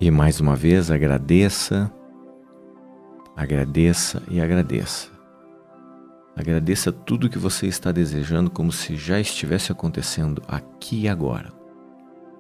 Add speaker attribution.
Speaker 1: E mais uma vez agradeça, agradeça e agradeça. Agradeça tudo que você está desejando como se já estivesse acontecendo aqui e agora.